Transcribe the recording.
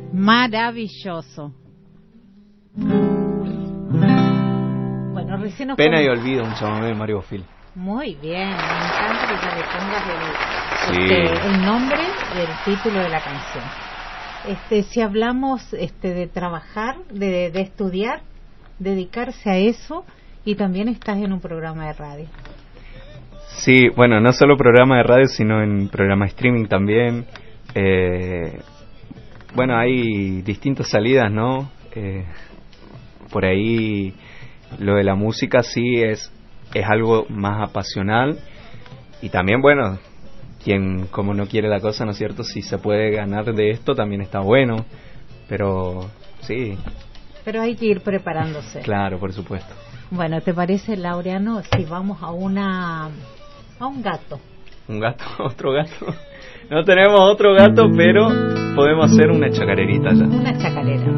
Maravilloso. Bueno, recién nos Pena y olvido, un chamamé de Mario Bofill. Muy bien, me encanta que ya le pongas el nombre y el título de la canción. Si hablamos de trabajar, de estudiar, dedicarse a eso, y también estás en un programa de radio. Sí, bueno, no solo programa de radio, sino en programa de streaming también. Bueno, hay distintas salidas, ¿no? Por ahí lo de la música sí es algo más apasional, y también, bueno, quien como no quiere la cosa, ¿no es cierto? Si se puede ganar de esto también está bueno, pero sí. Pero hay que ir preparándose. Claro, por supuesto. Bueno, ¿te parece, Laureano, si vamos a un gato? ¿Un gato? ¿Otro gato? No tenemos otro gato, pero podemos hacer una chacarerita ya. Una chacarera.